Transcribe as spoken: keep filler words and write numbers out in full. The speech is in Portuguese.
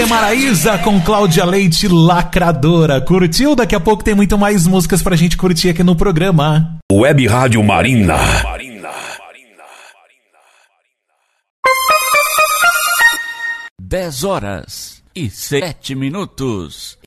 Maria Maraísa com Cláudia Leite, Lacradora. Curtiu? Daqui a pouco tem muito mais músicas pra gente curtir aqui no programa. Web Rádio Marina. dez horas e sete minutos.